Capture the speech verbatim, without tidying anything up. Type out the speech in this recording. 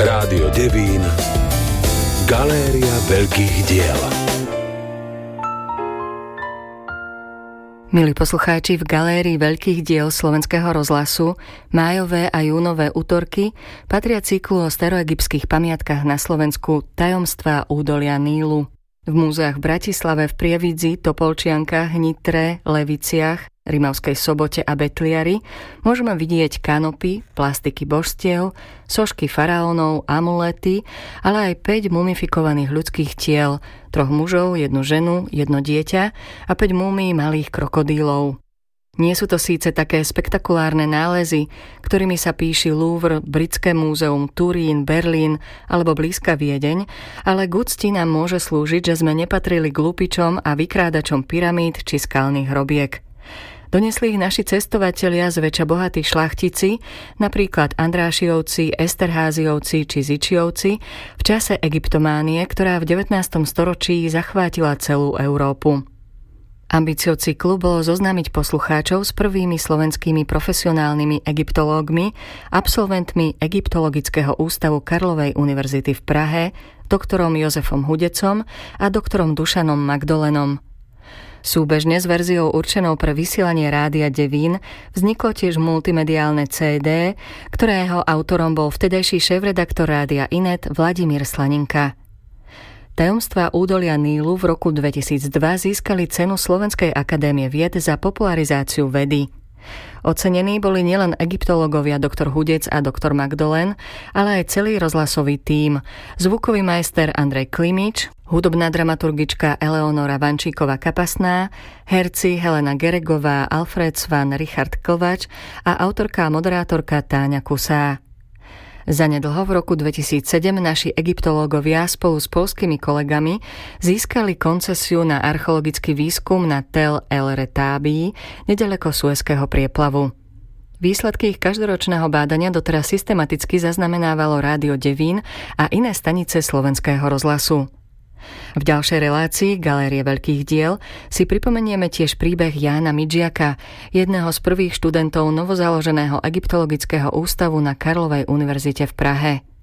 Rádio Devín, Galéria veľkých diel. Milí poslucháči, v Galérii veľkých diel Slovenského rozhlasu májové a júnové útorky patria cyklu o staroegyptských pamiatkách na Slovensku Tajomstvá údolia Nílu. V múzeách v Bratislave, v Prievidzi, Topolčiankach, Nitre, Leviciach, Rimavskej Sobote a Betliari môžeme vidieť kanopy, plastiky božstiev, sošky faraónov, amulety, ale aj päť mumifikovaných ľudských tiel, troch mužov, jednu ženu, jedno dieťa a päť múmií malých krokodílov. Nie sú to síce také spektakulárne nálezy, ktorými sa píši Louvre, Britské múzeum, Turín, Berlín alebo blízka Viedeň, ale k úcti nám môže slúžiť, že sme nepatrili k lupičom a vykrádačom pyramíd či skalných hrobiek. Donesli ich naši cestovatelia zväčša bohatí šlachtici, napríklad Andrášiovci, Esterháziovci či Zičiovci, v čase egyptománie, ktorá v devätnástom storočí zachvátila celú Európu. Ambíciou cyklu bolo zoznámiť poslucháčov s prvými slovenskými profesionálnymi egyptológmi, absolventmi Egyptologického ústavu Karlovej univerzity v Prahe, doktorom Jozefom Hudecom a doktorom Dušanom Magdolenom. Súbežne s verziou určenou pre vysielanie Rádia Devín vzniklo tiež multimediálne cé dé, ktorého autorom bol vtedajší šéfredaktor Rádia Inet Vladimír Slaninka. Tajomstvá údolia Nílu v roku dvetisícdva získali cenu Slovenskej akadémie vied za popularizáciu vedy. Ocenení boli nielen egyptológovia doktor Hudec a doktor Magdolen, ale aj celý rozhlasový tím, zvukový majster Andrej Klimič, hudobná dramaturgička Eleonora Vančíková-Kapasná, herci Helena Geregová, Alfred Svan, Richard Klvač a autorka a moderátorka Táňa Kusá. Zanedlho v roku dvetisícsedem naši egyptológovia spolu s poľskými kolegami získali koncesiu na archeologický výskum na Tel El Retábii, nedaleko Suezského prieplavu. Výsledky ich každoročného bádania doteraz systematicky zaznamenávalo Rádio Devín a iné stanice Slovenského rozhlasu. V ďalšej relácii Galérie veľkých diel si pripomenieme tiež príbeh Jána Midžiaka, jedného z prvých študentov novozaloženého Egyptologického ústavu na Karlovej univerzite v Prahe.